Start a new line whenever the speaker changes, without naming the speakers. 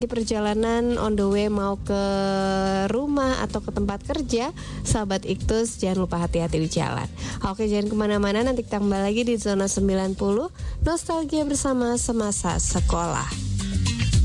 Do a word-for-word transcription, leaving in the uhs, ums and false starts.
Di perjalanan on the way mau ke rumah atau ke tempat kerja, sahabat Iktus jangan lupa hati-hati di jalan. Oke, jangan kemana-mana, nanti kita kembali lagi di Zona sembilan puluh Nostalgia bersama semasa sekolah.